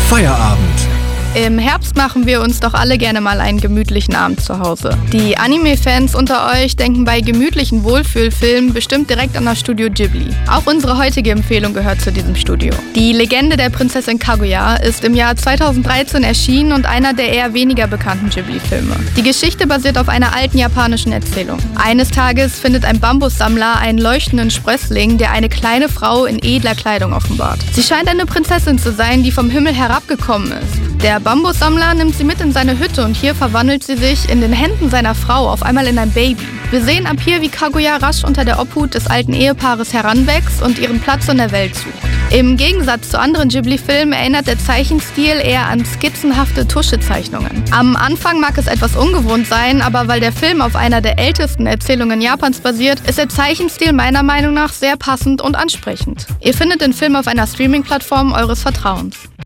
Feierabend. Im Herbst machen wir uns doch alle gerne mal einen gemütlichen Abend zu Hause. Die Anime-Fans unter euch denken bei gemütlichen Wohlfühlfilmen bestimmt direkt an das Studio Ghibli. Auch unsere heutige Empfehlung gehört zu diesem Studio. Die Legende der Prinzessin Kaguya ist im Jahr 2013 erschienen und einer der eher weniger bekannten Ghibli-Filme. Die Geschichte basiert auf einer alten japanischen Erzählung. Eines Tages findet ein Bambussammler einen leuchtenden Sprössling, der eine kleine Frau in edler Kleidung offenbart. Sie scheint eine Prinzessin zu sein, die vom Himmel herabgekommen ist. Der Bambussammler nimmt sie mit in seine Hütte und hier verwandelt sie sich in den Händen seiner Frau auf einmal in ein Baby. Wir sehen ab hier, wie Kaguya rasch unter der Obhut des alten Ehepaares heranwächst und ihren Platz in der Welt sucht. Im Gegensatz zu anderen Ghibli-Filmen erinnert der Zeichenstil eher an skizzenhafte Tuschezeichnungen. Am Anfang mag es etwas ungewohnt sein, aber weil der Film auf einer der ältesten Erzählungen Japans basiert, ist der Zeichenstil meiner Meinung nach sehr passend und ansprechend. Ihr findet den Film auf einer Streaming-Plattform eures Vertrauens.